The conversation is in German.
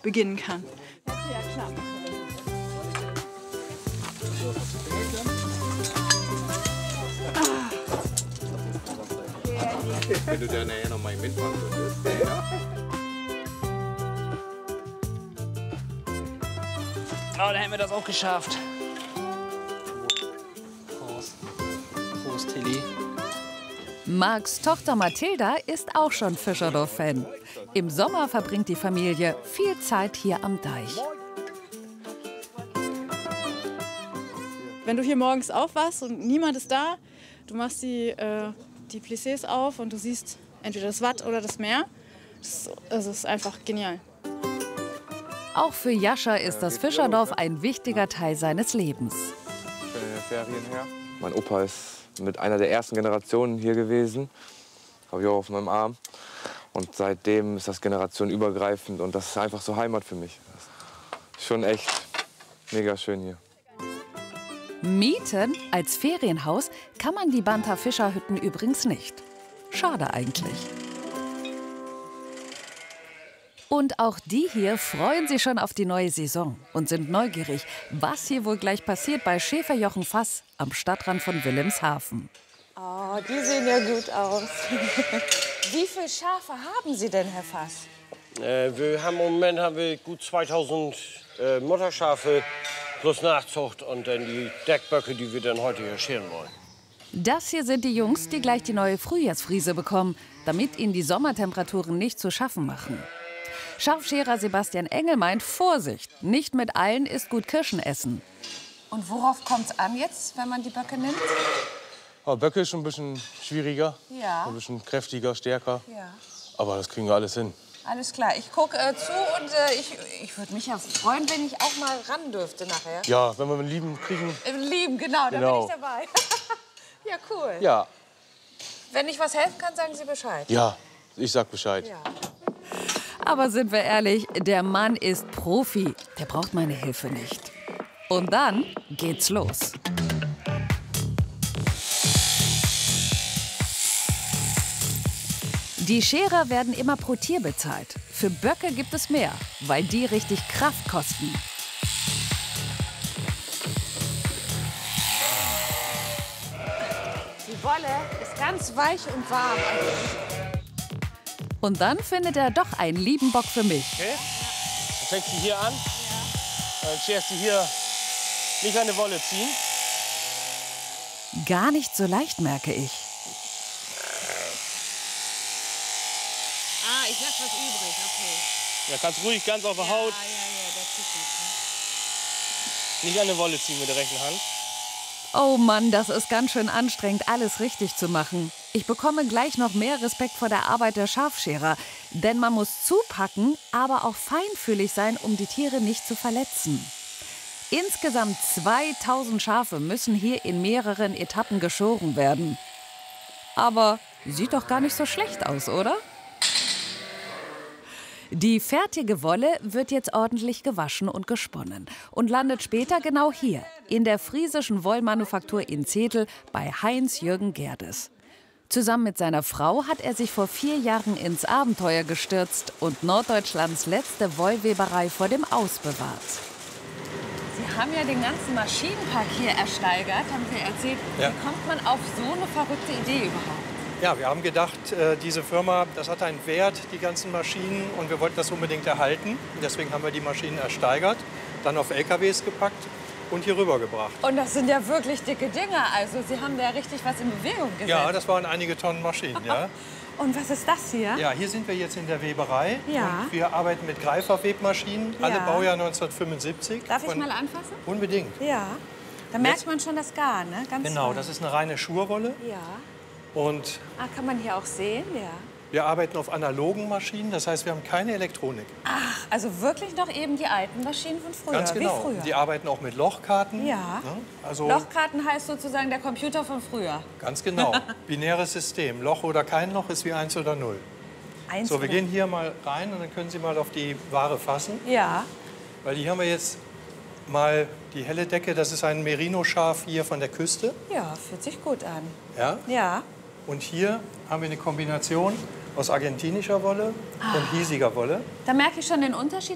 beginnen kann. Ja, klar. Wenn du da nachher noch mal mitmachen würdest. Ja. Oh, dann hätten wir das auch geschafft. Prost, Tilly. Marks Tochter Mathilda ist auch schon Fischerdorf-Fan. Im Sommer verbringt die Familie viel Zeit hier am Deich. Wenn du hier morgens aufwachst und niemand ist da, du machst die Plissés auf und du siehst entweder das Watt oder das Meer. Das ist einfach genial. Auch für Jascha ist das Fischerdorf ein wichtiger Teil seines Lebens. Schöne Ferien her. Mein Opa ist mit einer der ersten Generationen hier gewesen. Habe ich auch auf meinem Arm. Und seitdem ist das generationenübergreifend und das ist einfach so Heimat für mich. Das ist schon echt mega schön hier. Mieten als Ferienhaus kann man die Banther Fischerhütten übrigens nicht. Schade eigentlich. Und auch die hier freuen sich schon auf die neue Saison und sind neugierig, was hier wohl gleich passiert bei Schäferjochen Fass am Stadtrand von Wilhelmshaven. Oh, die sehen ja gut aus. Wie viele Schafe haben Sie denn, Herr Fass? Wir haben im Moment gut 2000 Mutterschafe plus Nachzucht und dann die Deckböcke, die wir dann heute hier scheren wollen. Das hier sind die Jungs, die gleich die neue Frühjahrsfriese bekommen, damit ihnen die Sommertemperaturen nicht zu schaffen machen. Scharfscherer Sebastian Engel meint, Vorsicht, nicht mit allen ist gut Kirschen essen. Und worauf kommt es an jetzt, wenn man die Böcke nimmt? Aber Böcke ist schon ein bisschen schwieriger, Ja. ein bisschen kräftiger, stärker. Ja. Aber das kriegen wir alles hin. Alles klar, ich gucke zu und ich würde mich ja freuen, wenn ich auch mal ran dürfte nachher. Ja, wenn wir einen Lieben kriegen. Lieben, genau, da bin ich dabei. Ja, cool. Ja, Wenn ich was helfen kann, sagen Sie Bescheid. ja, ich sag Bescheid. Ja. Aber sind wir ehrlich, der Mann ist Profi, der braucht meine Hilfe nicht. Und dann geht's los. Die Scherer werden immer pro Tier bezahlt. Für Böcke gibt es mehr, weil die richtig Kraft kosten. Die Wolle ist ganz weich und warm. Und dann findet er doch einen lieben Bock für mich. Okay, dann fängst du hier an. Dann scherst du hier nicht an die Wolle ziehen. Gar nicht so leicht, merke ich. Ah, ich lasse was übrig, okay. Ja, kannst ruhig ganz auf der Haut. Das ist Nicht an die Wolle ziehen mit der rechten Hand. Oh Mann, das ist ganz schön anstrengend, alles richtig zu machen. Ich bekomme gleich noch mehr Respekt vor der Arbeit der Schafscherer. Denn man muss zupacken, aber auch feinfühlig sein, um die Tiere nicht zu verletzen. Insgesamt 2000 Schafe müssen hier in mehreren Etappen geschoren werden. Aber sieht doch gar nicht so schlecht aus, oder? Die fertige Wolle wird jetzt ordentlich gewaschen und gesponnen und landet später genau hier, in der friesischen Wollmanufaktur in Zetel bei Heinz-Jürgen Gerdes. Zusammen mit seiner Frau hat er sich vor 4 Jahren ins Abenteuer gestürzt und Norddeutschlands letzte Wollweberei vor dem Aus bewahrt. Sie haben ja den ganzen Maschinenpark hier ersteigert, haben Sie erzählt. Ja. Wie kommt man auf so eine verrückte Idee überhaupt? Ja, wir haben gedacht, diese Firma, das hat einen Wert, die ganzen Maschinen, und wir wollten das unbedingt erhalten. Deswegen haben wir die Maschinen ersteigert, dann auf LKWs gepackt und hier rübergebracht. Und das sind ja wirklich dicke Dinger. Also Sie haben da richtig was in Bewegung gesetzt. Ja, das waren einige Tonnen Maschinen, ja. Und was ist das hier? Ja, hier sind wir jetzt in der Weberei. Ja. Und wir arbeiten mit Greiferwebmaschinen, alle Ja. Baujahr 1975. Darf ich Und mal anfassen? unbedingt. Ja. Da merkt man schon das Garn, ne? Ganz Genau, fein. das ist eine reine Schurwolle. Ja. Und Ah, kann man hier auch sehen, ja. wir arbeiten auf analogen Maschinen, das heißt, wir haben keine Elektronik. Ach, also wirklich noch eben die alten Maschinen von früher, Ganz genau. wie früher. Die arbeiten auch mit Lochkarten. Ja. Ne? Also Lochkarten heißt sozusagen der Computer von früher. ganz genau. Binäres System. Loch oder kein Loch ist wie 1 oder 0. Eins So, wir oder- gehen hier mal rein und dann können Sie mal auf die Ware fassen. Ja. Weil hier haben wir jetzt mal die helle Decke. Das ist ein Merino-Schaf hier von der Küste. Ja, fühlt sich gut an. Ja? Ja. Und hier haben wir eine Kombination aus argentinischer Wolle und hiesiger Wolle. Da merke ich schon den Unterschied